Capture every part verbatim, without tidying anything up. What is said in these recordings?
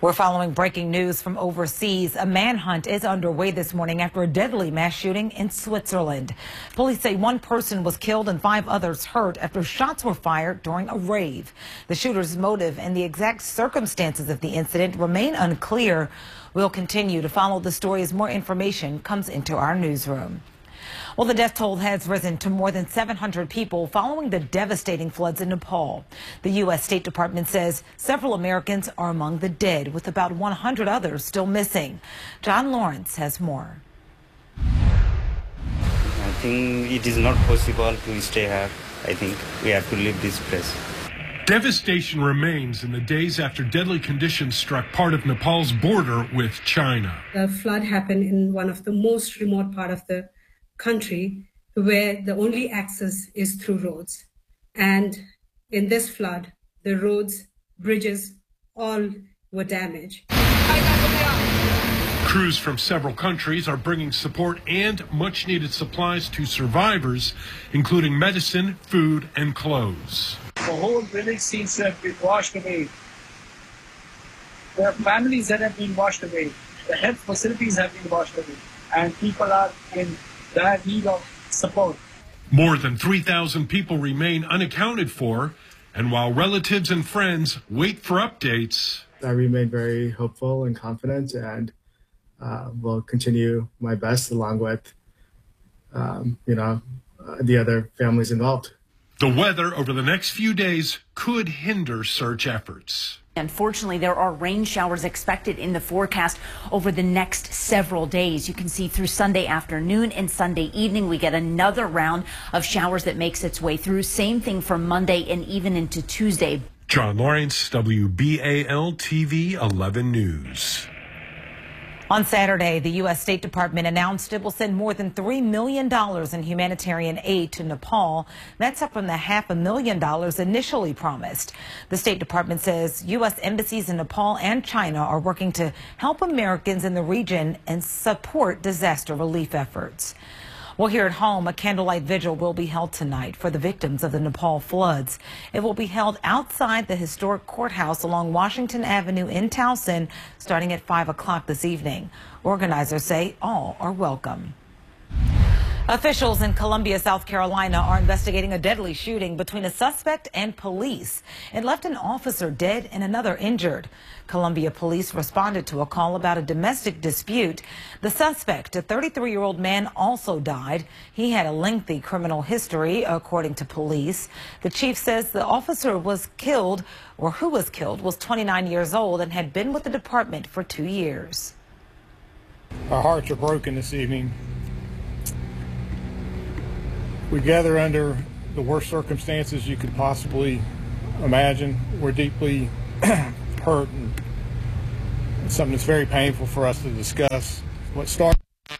We're following breaking news from overseas. A manhunt is underway this morning after a deadly mass shooting in Switzerland. Police say one person was killed and five others hurt after shots were fired during a rave. The shooter's motive and the exact circumstances of the incident remain unclear. We'll continue to follow the story as more information comes into our newsroom. Well, the death toll has risen to more than seven hundred people following the devastating floods in Nepal. The U S State Department says several Americans are among the dead, with about one hundred others still missing. John Lawrence has more. I think it is not possible to stay here. I think we have to leave this place. Devastation remains in the days after deadly conditions struck part of Nepal's border with China. The flood happened in one of the most remote part of the country where the only access is through roads. And in this flood, the roads, bridges, all were damaged. Crews from several countries are bringing support and much needed supplies to survivors, including medicine, food, and clothes. The whole village seems to have been washed away. There are families that have been washed away. The health facilities have been washed away. And people are in dire need of support. More than three thousand people remain unaccounted for, and while relatives and friends wait for updates, I remain very hopeful and confident, and uh, will continue my best along with, um, you know, uh, the other families involved. The weather over the next few days could hinder search efforts. Unfortunately, there are rain showers expected in the forecast over the next several days. You can see through Sunday afternoon and Sunday evening, we get another round of showers that makes its way through. Same thing for Monday and even into Tuesday. John Lawrence, W B A L T V eleven News. On Saturday, the U S State Department announced it will send more than three million dollars in humanitarian aid to Nepal. That's up from the half a million dollars initially promised. The State Department says U S embassies in Nepal and China are working to help Americans in the region and support disaster relief efforts. Well, here at home, a candlelight vigil will be held tonight for the victims of the Nepal floods. It will be held outside the historic courthouse along Washington Avenue in Towson, starting at five o'clock this evening. Organizers say all are welcome. Officials in Columbia, South Carolina are investigating a deadly shooting between a suspect and police. It left an officer dead and another injured. Columbia police responded to a call about a domestic dispute. The suspect, a thirty-three-year-old man, also died. He had a lengthy criminal history, according to police. The chief says the officer was killed, or who was killed, was twenty-nine years old and had been with the department for two years. Our hearts are broken this evening. We gather under the worst circumstances you could possibly imagine. We're deeply hurt, and it's something that's very painful for us to discuss. What started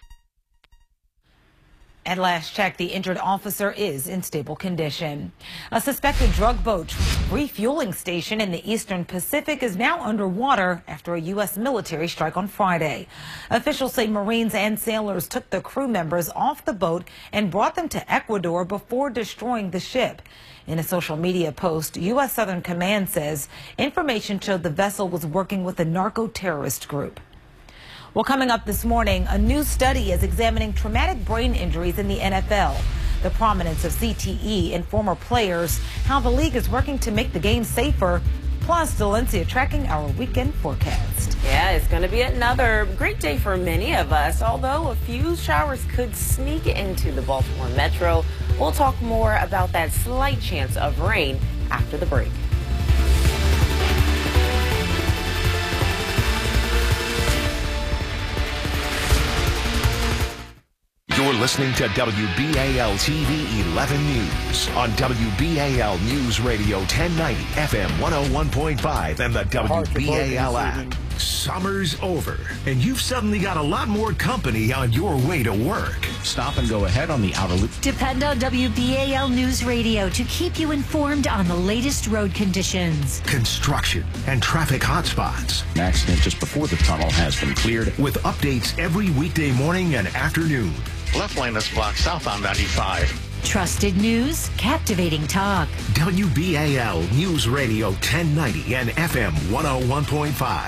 At last check, the injured officer is in stable condition. A suspected drug boat refueling station in the Eastern Pacific is now underwater after a U S military strike on Friday. Officials say Marines and sailors took the crew members off the boat and brought them to Ecuador before destroying the ship. In a social media post, U S Southern Command says information showed the vessel was working with a narco-terrorist group. Well, coming up this morning, a new study is examining traumatic brain injuries in the N F L, the prominence of C T E in former players, how the league is working to make the game safer, plus Delencia tracking our weekend forecast. Yeah, it's going to be another great day for many of us, although a few showers could sneak into the Baltimore Metro. We'll talk more about that slight chance of rain after the break. You're listening to W B A L T V eleven News on W B A L News Radio ten ninety F M one oh one point five and the W B A L app. Summer's over, and you've suddenly got a lot more company on your way to work. Stop and go ahead on the outer loop. Depend on W B A L News Radio to keep you informed on the latest road conditions, construction, and traffic hotspots. An accident just before the tunnel has been cleared. With updates every weekday morning and afternoon. Left lane is blocked southbound ninety-five. Trusted news, captivating talk. W B A L News Radio ten ninety and F M one oh one point five.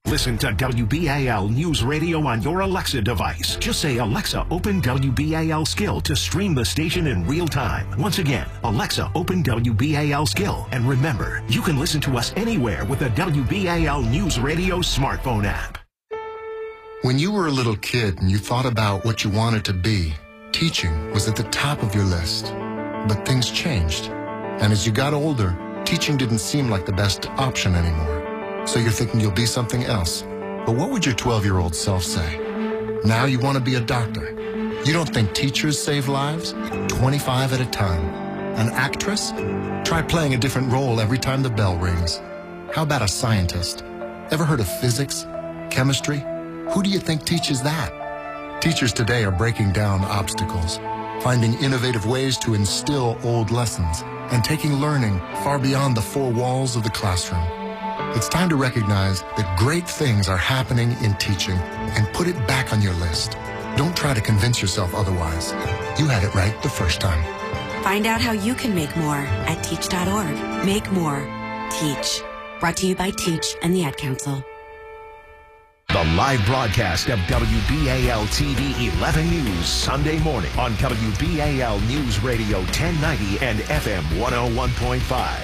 Listen to W B A L News Radio on your Alexa device. Just say, Alexa, open W B A L Skill to stream the station in real time. Once again, Alexa, open W B A L Skill. And remember, you can listen to us anywhere with the W B A L News Radio smartphone app. When you were a little kid and you thought about what you wanted to be, teaching was at the top of your list. But things changed. And as you got older, teaching didn't seem like the best option anymore. So you're thinking you'll be something else. But what would your twelve-year-old self say? Now you want to be a doctor. You don't think teachers save lives? twenty-five at a time. An actress? Try playing a different role every time the bell rings. How about a scientist? Ever heard of physics? Chemistry? Who do you think teaches that? Teachers today are breaking down obstacles, finding innovative ways to instill old lessons, and taking learning far beyond the four walls of the classroom. It's time to recognize that great things are happening in teaching and put it back on your list. Don't try to convince yourself otherwise. You had it right the first time. Find out how you can make more at teach dot org. Make more. Teach. Brought to you by Teach and the Ad Council. The live broadcast of W B A L T V eleven News Sunday morning on W B A L News Radio ten ninety and F M one oh one point five.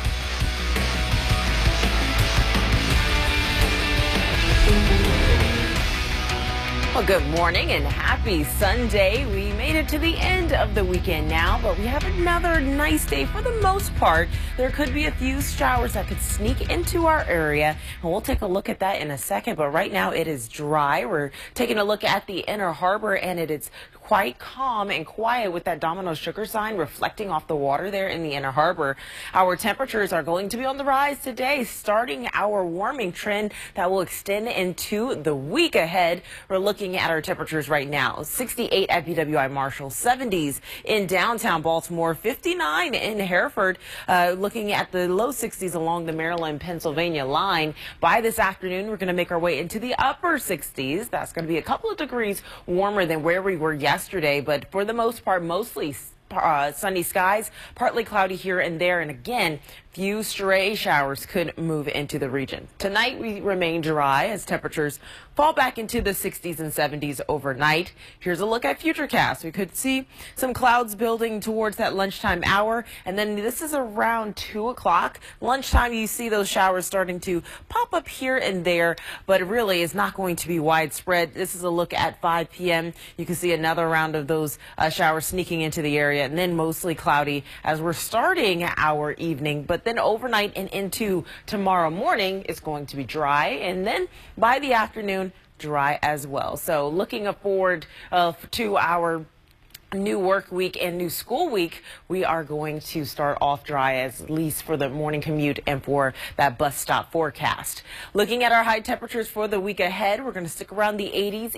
Well, good morning and happy Sunday. We made it to the end of the weekend now, but we have another nice day for the most part. There could be a few showers that could sneak into our area, and we'll take a look at that in a second. But right now it is dry. We're taking a look at the Inner Harbor, and it is quite calm and quiet with that Domino sugar sign reflecting off the water there in the Inner Harbor. Our temperatures are going to be on the rise today, starting our warming trend that will extend into the week ahead. We're looking at our temperatures right now. sixty-eight at B W I Marshall, seventies in downtown Baltimore, fifty-nine in Hereford. Uh, looking at the low sixties along the Maryland-Pennsylvania line. By this afternoon, we're going to make our way into the upper sixties. That's going to be a couple of degrees warmer than where we were yesterday, but for the most part, mostly Uh, sunny skies, partly cloudy here and there, and again, few stray showers could move into the region. Tonight we remain dry as temperatures fall back into the sixties and seventies overnight. Here's a look at Futurecast. We could see some clouds building towards that lunchtime hour, and then this is around two o'clock. Lunchtime, you see those showers starting to pop up here and there, but it really is not going to be widespread. This is a look at five p m You can see another round of those uh, showers sneaking into the area, and then mostly cloudy as we're starting our evening. But then overnight and into tomorrow morning, it's going to be dry, and then by the afternoon, dry as well. So looking forward uh, to our new work week and new school week, we are going to start off dry, at least for the morning commute and for that bus stop forecast. Looking at our high temperatures for the week ahead, we're going to stick around the eighties